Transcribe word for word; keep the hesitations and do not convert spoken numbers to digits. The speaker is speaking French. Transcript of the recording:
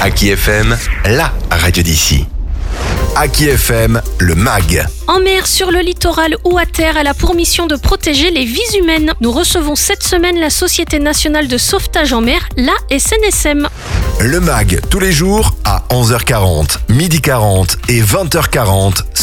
Aki F M, la radio d'ici. Aki F M, le M A G. En mer, sur le littoral ou à terre, elle a pour mission de protéger les vies humaines. Nous recevons cette semaine la Société nationale de sauvetage en mer, la S N S M. Le M A G, tous les jours à onze heures quarante, midi quarante et vingt heures quarante